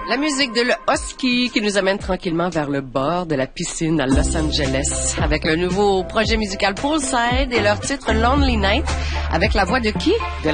La musique de Le Husky qui nous amène tranquillement vers le bord de la piscine à Los Angeles avec le nouveau projet musical Poolside et leur titre Lonely Night avec la voix de qui? De